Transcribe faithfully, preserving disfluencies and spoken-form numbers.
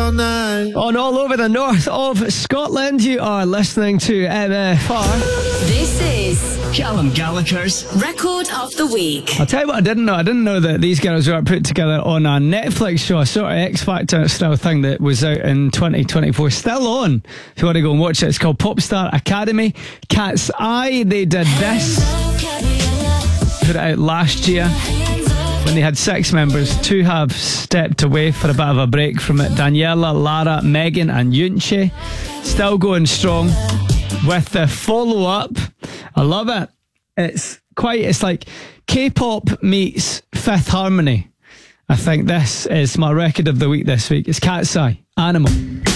all night. On all over the north of Scotland, you are listening to M F R. This is Callum Gallagher's Record of the Week. I'll tell you what I didn't know. I didn't know that these girls were put together on a Netflix show, a sort of X Factor style thing that was out in twenty twenty-four. Still on, if you want to go and watch it. It's called Popstar Academy. Cat's Eye, they did this. Put it out last year when they had six members. Two have stepped away for a bit of a break from it. Daniela, Lara, Megan and Yunche. Still going strong with the follow-up. I love it. It's quite, it's like K-pop meets Fifth Harmony. I think this is my record of the week this week. It's Cat's Eye, Animal.